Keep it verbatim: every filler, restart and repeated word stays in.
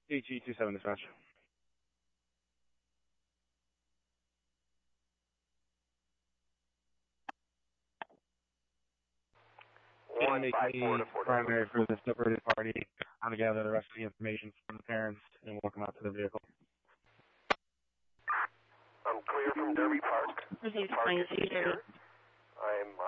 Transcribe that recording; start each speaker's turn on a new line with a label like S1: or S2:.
S1: H E two seven dispatch.
S2: One
S1: Make
S2: five four
S1: me
S2: to four.
S1: primary for the separated party. I'm going to gather the rest of the information from the parents and walk them out to the vehicle.
S2: I'm clear from Derby Park.
S3: Okay,
S2: Park
S3: fine,
S2: is
S3: so you
S2: secure. I'm uh,